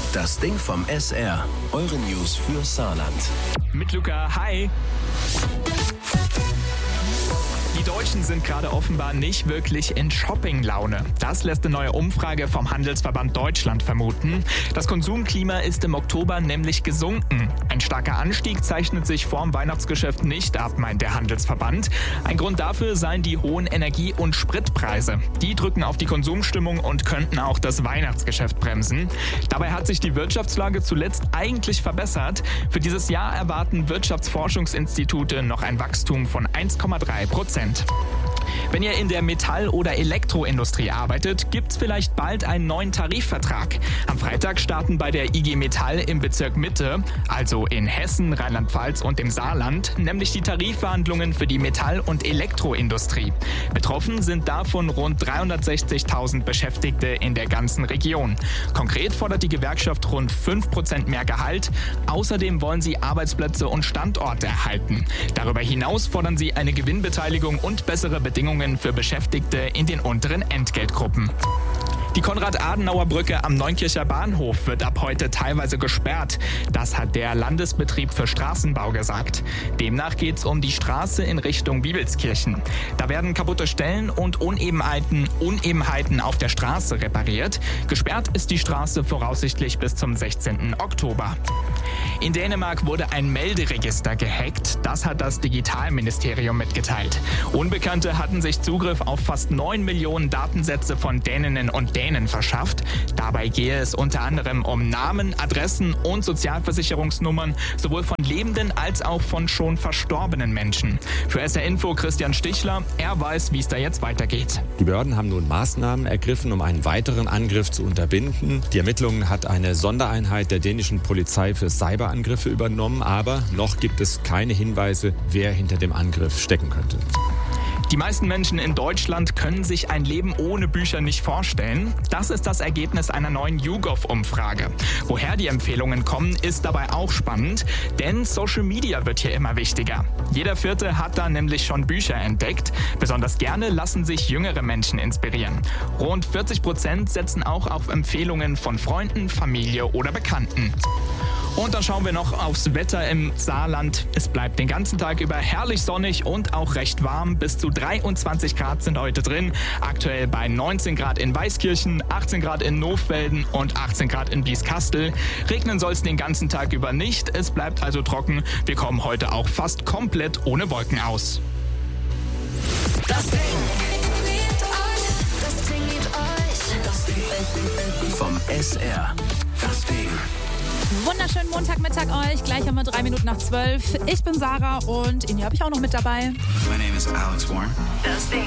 Das Ding vom SR. Eure News für Saarland. Mit Luca, hi! Die Deutschen sind gerade offenbar nicht wirklich in Shopping-Laune. Das lässt eine neue Umfrage vom Handelsverband Deutschland vermuten. Das Konsumklima ist im Oktober nämlich gesunken. Ein starker Anstieg zeichnet sich vorm Weihnachtsgeschäft nicht ab, meint der Handelsverband. Ein Grund dafür seien die hohen Energie- und Spritpreise. Die drücken auf die Konsumstimmung und könnten auch das Weihnachtsgeschäft bremsen. Dabei hat sich die Wirtschaftslage zuletzt eigentlich verbessert. Für dieses Jahr erwarten Wirtschaftsforschungsinstitute noch ein Wachstum von 1,3%. Wenn ihr in der Metall- oder Elektroindustrie arbeitet, gibt's vielleicht bald einen neuen Tarifvertrag. Am Freitag starten bei der IG Metall im Bezirk Mitte, also in Hessen, Rheinland-Pfalz und dem Saarland, nämlich die Tarifverhandlungen für die Metall- und Elektroindustrie. Betroffen sind davon rund 360.000 Beschäftigte in der ganzen Region. Konkret fordert die Gewerkschaft rund 5% mehr Gehalt. Außerdem wollen sie Arbeitsplätze und Standorte erhalten. Darüber hinaus fordern sie eine Gewinnbeteiligung und bessere Bedingungen für Beschäftigte in den unteren Entgeltgruppen. Die Konrad-Adenauer-Brücke am Neunkircher Bahnhof wird ab heute teilweise gesperrt. Das hat der Landesbetrieb für Straßenbau gesagt. Demnach geht es um die Straße in Richtung Bibelskirchen. Da werden kaputte Stellen und Unebenheiten auf der Straße repariert. Gesperrt ist die Straße voraussichtlich bis zum 16. Oktober. In Dänemark wurde ein Melderegister gehackt. Das hat das Digitalministerium mitgeteilt. Unbekannte hatten sich Zugriff auf fast 9 Millionen Datensätze von Däninnen und Dänen verschafft. Dabei gehe es unter anderem um Namen, Adressen und Sozialversicherungsnummern, sowohl von lebenden als auch von schon verstorbenen Menschen. Für SR Info Christian Stichler, er weiß, wie es da jetzt weitergeht. Die Behörden haben nun Maßnahmen ergriffen, um einen weiteren Angriff zu unterbinden. Die Ermittlungen hat eine Sondereinheit der dänischen Polizei für Cyberangriffe übernommen, aber noch gibt es keine Hinweise, wer hinter dem Angriff stecken könnte. Die meisten Menschen in Deutschland können sich ein Leben ohne Bücher nicht vorstellen. Das ist das Ergebnis einer neuen YouGov-Umfrage. Woher die Empfehlungen kommen, ist dabei auch spannend, denn Social Media wird hier immer wichtiger. Jeder Vierte hat da nämlich schon Bücher entdeckt. Besonders gerne lassen sich jüngere Menschen inspirieren. Rund 40% setzen auch auf Empfehlungen von Freunden, Familie oder Bekannten. Und dann schauen wir noch aufs Wetter im Saarland. Es bleibt den ganzen Tag über herrlich sonnig und auch recht warm. Bis zu 23 Grad sind heute drin. Aktuell bei 19 Grad in Weißkirchen, 18 Grad in Nohfelden und 18 Grad in Blieskastel. Regnen soll es den ganzen Tag über nicht. Es bleibt also trocken. Wir kommen heute auch fast komplett ohne Wolken aus. Das Ding vom SR. Das Ding. Wunderschönen Montagmittag euch. Gleich haben wir 3 Minuten nach 12. Ich bin Sarah und Inni habe ich auch noch mit dabei. My name is Alex Warren. Das Ding.